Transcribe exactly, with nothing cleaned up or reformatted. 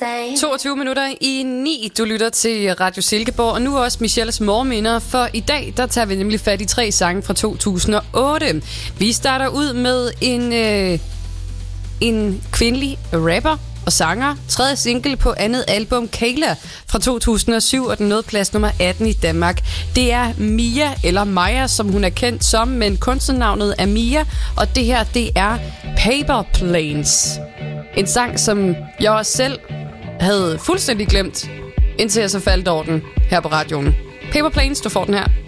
toogtyve minutter i ni. Du lytter til Radio Silkeborg, og nu også Michelles morgenminder, for i dag der tager vi nemlig fat i tre sange fra to tusind og otte. Vi starter ud med en, øh, en kvindelig rapper og sanger. Tredje single på andet album, Kayla, fra to tusind og syv, og den nåede plads nummer atten i Danmark. Det er Mia, eller Maja, som hun er kendt som, men kunstnernavnet er Mia, og det her, det er Paper Planes. En sang, som jeg også selv havde fuldstændig glemt, indtil jeg så faldt over den her på radioen. Paper Planes, du får den her.